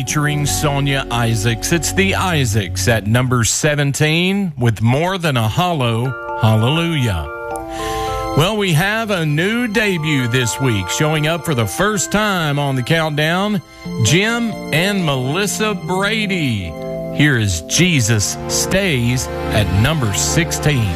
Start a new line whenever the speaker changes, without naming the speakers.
featuring Sonia Isaacs. It's the Isaacs at number 17 with More Than a Hollow Hallelujah. Well, we have a new debut this week. Showing up for the first time on the countdown, Jim and Melissa Brady. Here is Jesus Stays at number 16.